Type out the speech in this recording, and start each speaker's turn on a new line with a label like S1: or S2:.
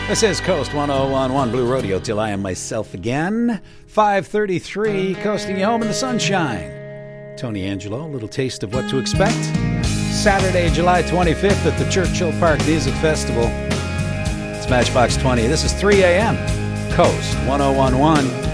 S1: This is Coast 1011 Blue Rodeo till I am myself again. 5:33, coasting you home in the sunshine. Tony Angelo, a little taste of what to expect. Saturday, July 25th at the Churchill Park Music Festival. It's Matchbox 20. This is 3 a.m. Coast 1011.